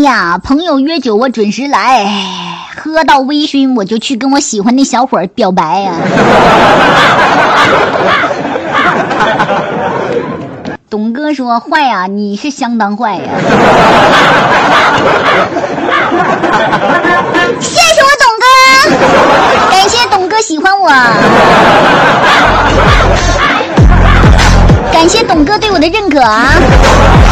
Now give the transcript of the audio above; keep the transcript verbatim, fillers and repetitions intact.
呀，朋友约酒我准时来，喝到微醺我就去跟我喜欢的小伙儿表白呀。董哥说坏呀，你是相当坏呀。谢谢我董哥，感谢董哥喜欢我，感谢董哥对我的认可啊。